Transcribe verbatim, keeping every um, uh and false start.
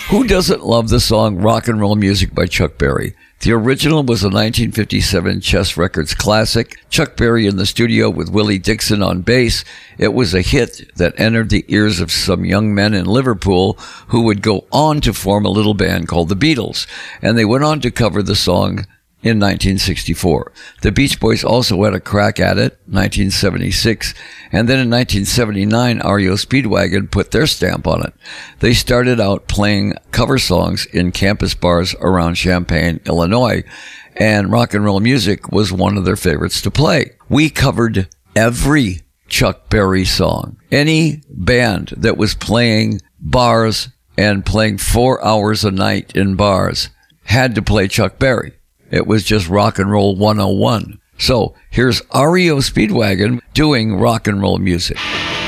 Who doesn't love the song Rock and Roll Music by Chuck Berry? The original was a nineteen fifty-seven Chess Records classic. Chuck Berry in the studio with Willie Dixon on bass. It was a hit that entered the ears of some young men in Liverpool who would go on to form a little band called the Beatles. And they went on to cover the song in nineteen sixty-four. The Beach Boys also had a crack at it, nineteen seventy-six, and then in nineteen seventy-nine, R E O Speedwagon put their stamp on it. They started out playing cover songs in campus bars around Champaign, Illinois, and rock and roll music was one of their favorites to play. We covered every Chuck Berry song. Any band that was playing bars and playing four hours a night in bars had to play Chuck Berry. It was just rock and roll one oh one. So here's R E O Speedwagon doing rock and roll music.